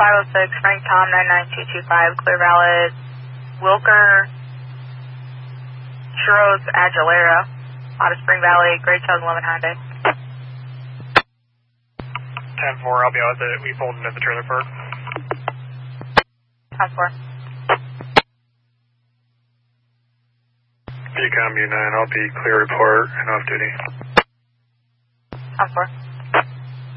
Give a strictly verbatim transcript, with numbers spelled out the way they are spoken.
five oh six, Frank Tom nine nine two two five, clear valid, Wilker, Churros, Agilera, out of Spring Valley, Gray two thousand eleven Hyundai. ten four, I'll be out at it. We pulled into the trailer park. ten four. P COM U nine, I'll be clear report and off duty. ten four.